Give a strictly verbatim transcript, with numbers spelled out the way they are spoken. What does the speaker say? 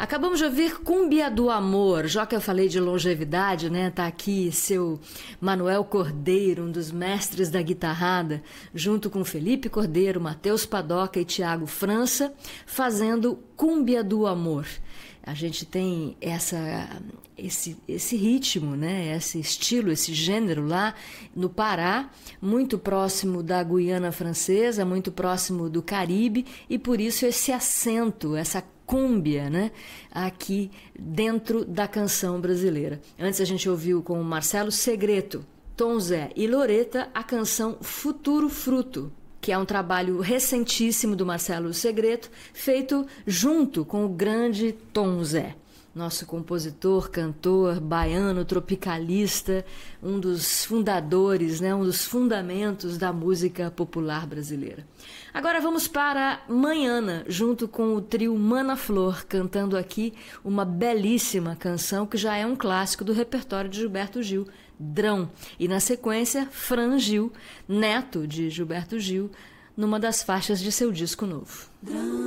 Acabamos de ouvir Cúmbia do Amor. Já que eu falei de longevidade, né? Tá aqui seu Manuel Cordeiro, um dos mestres da guitarrada, junto com Felipe Cordeiro, Matheus Padoca e Tiago França, fazendo Cúmbia do Amor. A gente tem essa, esse, esse ritmo, né? Esse estilo, esse gênero lá no Pará, muito próximo da Guiana Francesa, muito próximo do Caribe, e por isso esse acento, essa cúmbia, né? Aqui dentro da canção brasileira. Antes a gente ouviu com o Marcelo Segreto, Tom Zé e Loreta a canção Futuro Fruto, que é um trabalho recentíssimo do Marcelo Segreto, feito junto com o grande Tom Zé, nosso compositor, cantor, baiano, tropicalista, um dos fundadores, né, um dos fundamentos da música popular brasileira. Agora vamos para Manhana, junto com o trio Mana Flor, cantando aqui uma belíssima canção que já é um clássico do repertório de Gilberto Gil, Drão. E na sequência, Fran Gil, neto de Gilberto Gil, numa das faixas de seu disco novo.